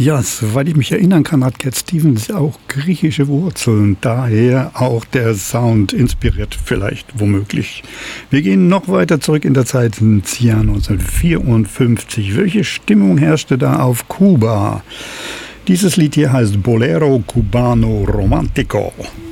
Ja, soweit ich mich erinnern kann, hat Cat Stevens auch griechische Wurzeln. Daher auch der Sound inspiriert vielleicht womöglich. Wir gehen noch weiter zurück in der Zeit ins Jahr 1954. Welche Stimmung herrschte da auf Kuba? Dieses Lied hier heißt Bolero Cubano Romantico.